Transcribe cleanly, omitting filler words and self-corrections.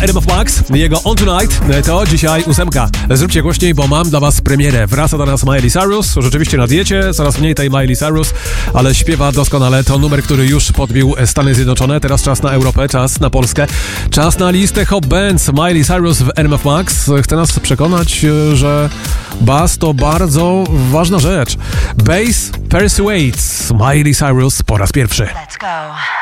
RMF Max, jego On Tonight, to dzisiaj 8. Zróbcie głośniej, bo mam dla was premierę. Wraca do nas Miley Cyrus, rzeczywiście na diecie, coraz mniej tej Miley Cyrus, ale śpiewa doskonale. To numer, który już podbił Stany Zjednoczone. Teraz czas na Europę, czas na Polskę, czas na listę Hot Bands. Miley Cyrus w RMF Max chce nas przekonać, że bass to bardzo ważna rzecz. Bass persuades. Miley Cyrus po raz pierwszy. Let's go.